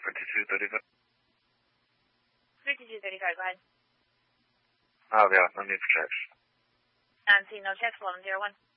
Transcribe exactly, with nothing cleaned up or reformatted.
fifty-two thirty-five. fifty-two thirty-five, go ahead. Oh, yeah, no need for checks. And see no checks, eleven zero one.